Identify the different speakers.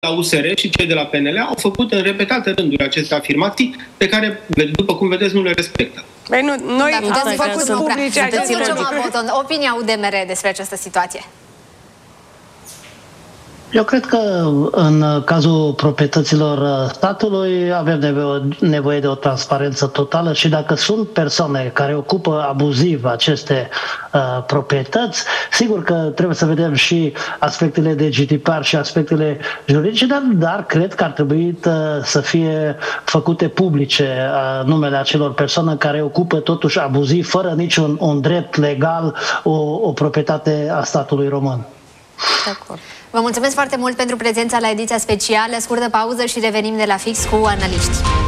Speaker 1: la USR și cei de la PNL au făcut în repetate rânduri aceste afirmații pe care, după cum vedeți, nu le respectă.
Speaker 2: Noi am făcut publice
Speaker 3: opinia UDMR despre această situație.
Speaker 4: Eu cred că în cazul proprietăților statului avem nevoie de o transparență totală și dacă sunt persoane care ocupă abuziv aceste proprietăți, sigur că trebuie să vedem și aspectele de GDPR și aspectele juridice, dar cred că ar trebui să fie făcute publice numele acelor persoane care ocupă totuși abuziv, fără niciun drept legal, o proprietate a statului român.
Speaker 3: De acord. Vă mulțumesc foarte mult pentru prezența la ediția specială. Scurtă pauză și revenim de la fix cu analiști.